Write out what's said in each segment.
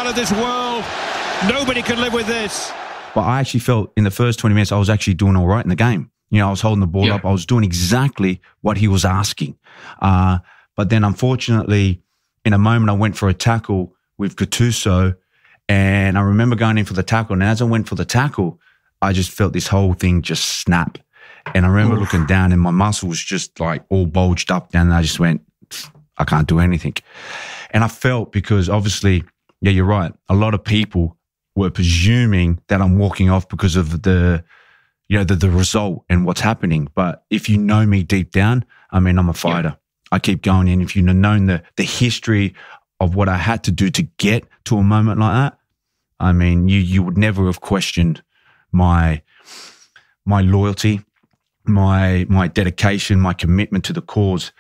of this world. Nobody can live with this. But I actually felt in the first 20 minutes I was actually doing all right in the game. You know, I was holding the ball up. I was doing exactly what he was asking. But then, unfortunately, in a moment, I went for a tackle with Gattuso, and I remember going in for the tackle. And as I went for the tackle, I just felt this whole thing just snap. And I remember looking down, and my muscle was just like all bulged up down, and I just went, I can't do anything. And I felt, because obviously, yeah, you're right, a lot of people were presuming that I'm walking off because of the result and what's happening. But if you know me deep down, I mean, I'm a fighter. I keep going in. If you've known the history of what I had to do to get to a moment like that, I mean, you would never have questioned my loyalty, my dedication, my commitment to the cause.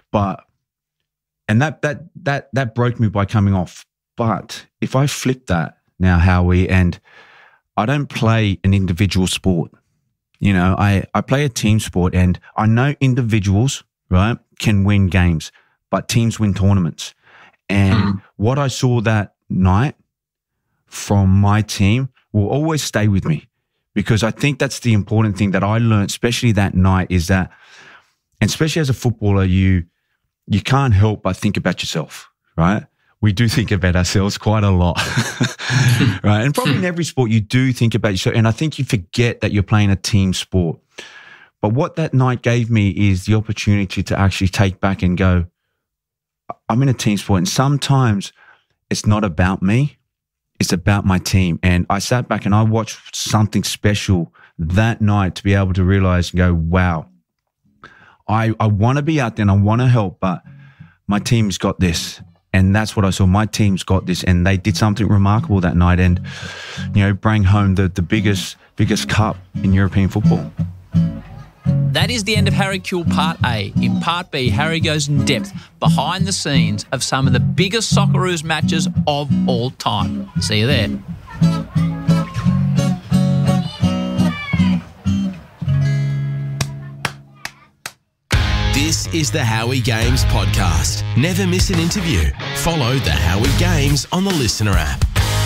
And that broke me by coming off. But if I flip that now, Howie, and I don't play an individual sport. You know, I play a team sport, and I know individuals, right, can win games, but teams win tournaments. And what I saw that night from my team will always stay with me, because I think that's the important thing that I learned, especially that night, is that, and especially as a footballer, you can't help but think about yourself, right? We do think about ourselves quite a lot, right? And probably in every sport, you do think about yourself. And I think you forget that you're playing a team sport. But what that night gave me is the opportunity to actually take back and go, I'm in a team sport. And sometimes it's not about me. It's about my team. And I sat back and I watched something special that night to be able to realize and go, wow, I want to be out there and I want to help, but my team's got this. And that's what I saw. My team's got this, and they did something remarkable that night, and bring home the biggest cup in European football. That is the end of Harry Kewell Part A. In Part B, Harry goes in depth behind the scenes of some of the biggest Socceroos matches of all time. See you there. This is the Howie Games podcast. Never miss an interview. Follow the Howie Games on the Listener app.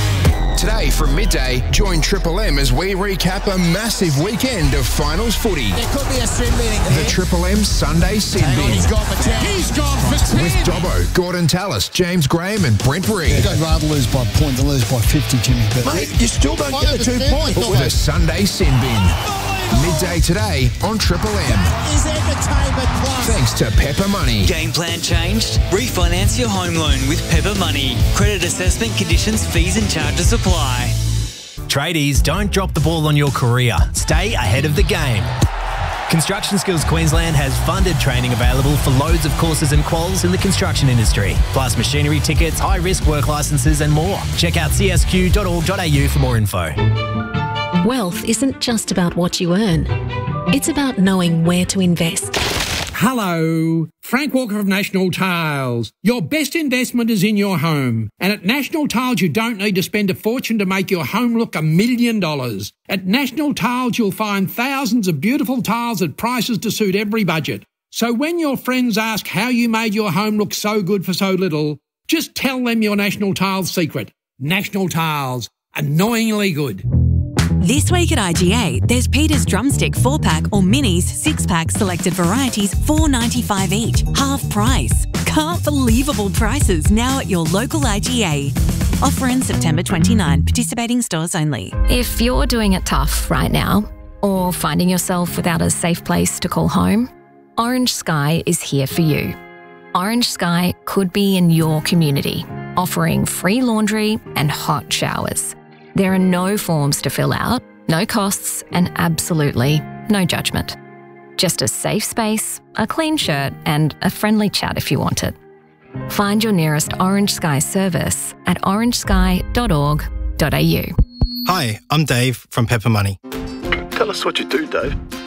Today from midday, join Triple M as we recap a massive weekend of finals footy. There could be a sin bin here. The Triple M Sunday Sin Bin. He's gone for 10. He's gone for 10. With Dobbo, Gordon Tallis, James Graham and Brent Reed. I'd rather lose by point than lose by 50, Jimmy. But Mate, you still don't get the 2 points. The Sunday Sin Bin. Midday today on Triple M. that is entertainment plus. Thanks to Pepper Money. Game plan changed? Refinance your home loan with Pepper Money. Credit assessment conditions, fees and charges apply. Tradies, don't drop the ball on your career. Stay ahead of the game. Construction Skills Queensland has funded training available for loads of courses and quals in the construction industry, plus machinery tickets, high-risk work licences and more. Check out csq.org.au for more info. Wealth isn't just about what you earn. It's about knowing where to invest. Hello, Frank Walker of National Tiles. Your best investment is in your home. And at National Tiles, you don't need to spend a fortune to make your home look $1 million. At National Tiles, you'll find thousands of beautiful tiles at prices to suit every budget. So when your friends ask how you made your home look so good for so little, just tell them your National Tiles secret. National Tiles, annoyingly good. This week at IGA, there's Peter's Drumstick 4-pack or Minis 6-pack selected varieties $4.95 each, half price. Can't believable prices now at your local IGA. Offer in September 29, participating stores only. If you're doing it tough right now, or finding yourself without a safe place to call home, Orange Sky is here for you. Orange Sky could be in your community, offering free laundry and hot showers. There are no forms to fill out, no costs, and absolutely no judgment. Just a safe space, a clean shirt, and a friendly chat if you want it. Find your nearest Orange Sky service at orangesky.org.au. Hi, I'm Dave from Pepper Money. Tell us what you do, Dave.